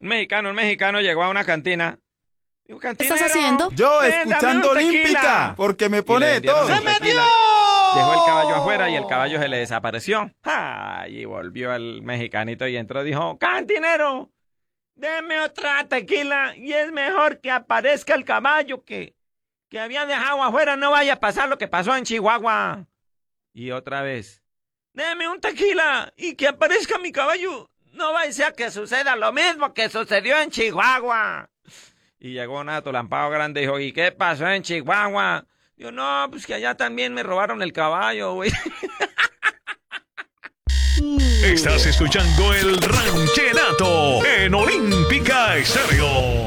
Un mexicano llegó a una cantina. Dijo, ¿Qué estás haciendo? Yo dame escuchando un tequila. Olímpica, porque me pone Y le de vendieron todo. el tequila. Dejó el caballo afuera y el caballo se le desapareció. Y volvió el mexicanito y entró y dijo, cantinero, deme otra tequila y es mejor que aparezca el caballo que había dejado afuera, no vaya a pasar lo que pasó en Chihuahua. Y otra vez, deme un tequila y que aparezca mi caballo, no vaya a ser que suceda lo mismo que sucedió en Chihuahua. Y llegó un atolampado grande y dijo, ¿y qué pasó en Chihuahua? Digo, no, pues que allá también me robaron el caballo, güey. Estás escuchando el Ranchenato en Olímpica Estéreo.